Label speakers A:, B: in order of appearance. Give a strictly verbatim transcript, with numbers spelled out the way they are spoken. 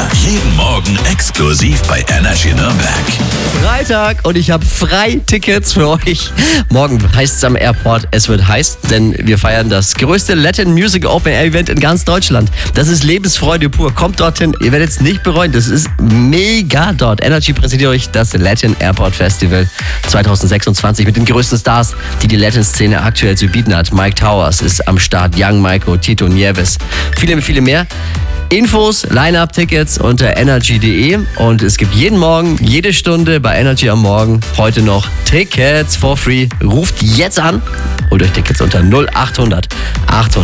A: Jeden Morgen exklusiv bei Energy Nürnberg.
B: Freitag und ich habe Freitickets für euch. Morgen heißt es am Airport, es wird heiß, denn wir feiern das größte Latin Music Open Air Event in ganz Deutschland. Das ist Lebensfreude pur. Kommt dorthin, ihr werdet es nicht bereuen. Das ist mega dort. Energy präsentiert euch das Latin Airport Festival zwanzig sechsundzwanzig mit den größten Stars, die die Latin-Szene aktuell zu bieten hat. Mike Towers ist am Start, Young Maiko, Tito Nieves, viele, viele mehr. Infos, Line-Up-Tickets unter energy punkt de und es gibt jeden Morgen, jede Stunde bei Energy am Morgen heute noch Tickets for free. Ruft jetzt an und euch Tickets unter null acht hundert achthundert